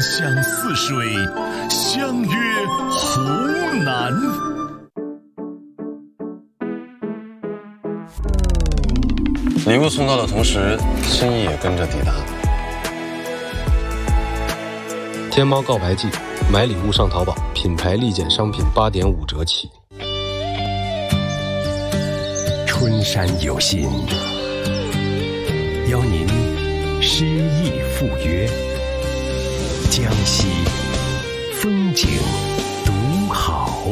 相似水，相约湖南。 礼物送到的同时，心意也跟着抵达。 天猫告白季，买礼物上淘宝，品牌立减商品8.5折起。 春山有信，邀您诗意赴约，江西风景独好。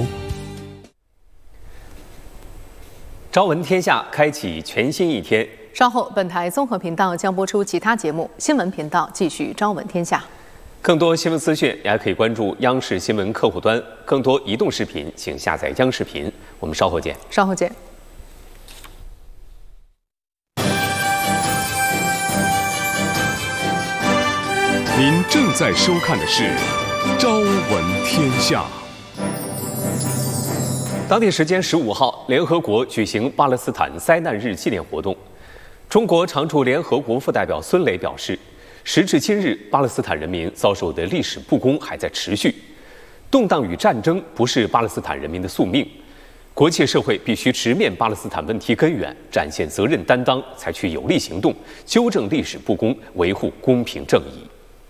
朝闻天下，开启全新一天。 稍后，本台综合频道将播出其他节目，新闻频道继续朝闻天下。 更多新闻资讯，也还可以关注央视新闻客户端。更多移动视频，请下载央视频。我们稍后见。 稍后见。 您正在收看的是《朝闻天下》。 当地时间15号，联合国举行巴勒斯坦灾难日纪念活动。中国常驻联合国副代表孙磊表示，时至今日，巴勒斯坦人民遭受的历史不公还在持续。动荡与战争不是巴勒斯坦人民的宿命，国际社会必须直面巴勒斯坦问题根源，展现责任担当，采取有力行动，纠正历史不公，维护公平正义。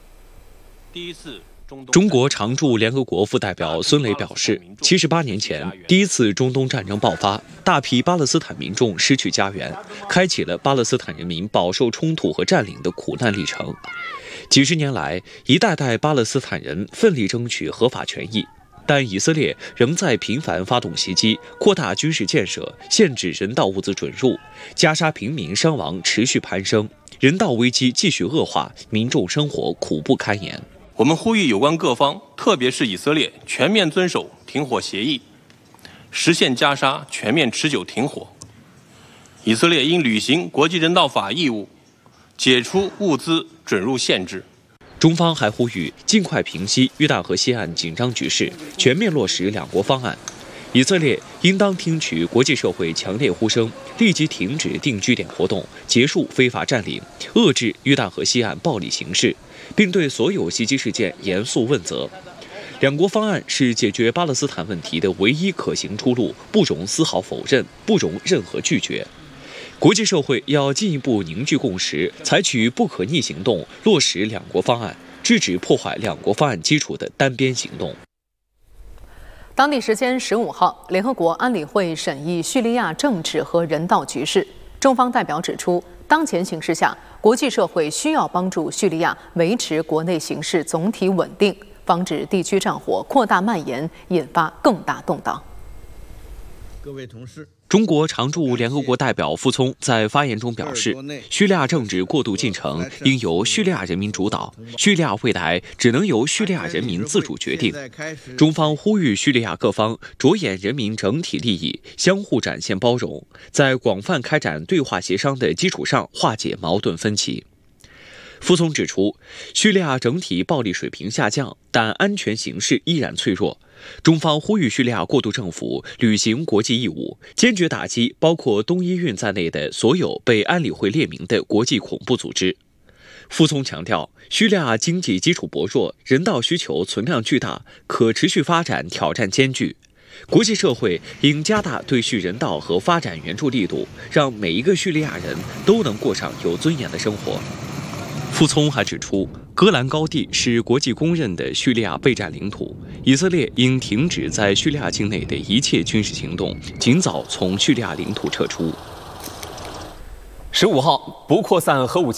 中国常驻联合国副代表孙磊表示，78年前，第一次中东战争爆发，大批巴勒斯坦民众失去家园，开启了巴勒斯坦人民饱受冲突和占领的苦难历程。几十年来，一代代巴勒斯坦人奋力争取合法权益，但以色列仍在频繁发动袭击，扩大军事建设，限制人道物资准入，加沙平民伤亡持续攀升，人道危机继续恶化，民众生活苦不堪言。 我们呼吁有关各方，特别是以色列，全面遵守停火协议，实现加沙全面持久停火。以色列应履行国际人道法义务，解除物资准入限制。 中方还呼吁尽快平息约旦河西岸紧张局势，全面落实两国方案。以色列应当听取国际社会强烈呼声，立即停止定居点活动，结束非法占领，遏制约旦河西岸暴力形势，并对所有袭击事件严肃问责。两国方案是解决巴勒斯坦问题的唯一可行出路，不容丝毫否认，不容任何拒绝。国际社会要进一步凝聚共识，采取不可逆行动，落实两国方案，制止破坏两国方案基础的单边行动。 当地时间15号，联合国安理会审议叙利亚政治和人道局势。中方代表指出，当前形势下，国际社会需要帮助叙利亚维持国内形势总体稳定，防止地区战火扩大蔓延，引发更大动荡。 各位同事， 中国常驻联合国代表傅聪在发言中表示，叙利亚政治过渡进程应由叙利亚人民主导，叙利亚未来只能由叙利亚人民自主决定。中方呼吁叙利亚各方着眼人民整体利益，相互展现包容，在广泛开展对话协商的基础上化解矛盾分歧。傅聪指出，叙利亚整体暴力水平下降，但安全形势依然脆弱。中方呼吁叙利亚过渡政府履行国际义务，坚决打击包括东伊运在内的所有被安理会列明的国际恐怖组织。傅聪强调，叙利亚经济基础薄弱，人道需求存量巨大，可持续发展挑战艰巨。国际社会应加大对叙人道和发展援助力度，让每一个叙利亚人都能过上有尊严的生活。傅聪还指出，戈兰高地是国际公认的叙利亚备战领土，以色列应停止在叙利亚境内的一切军事行动，尽早从叙利亚领土撤出。 15号，不扩散核武器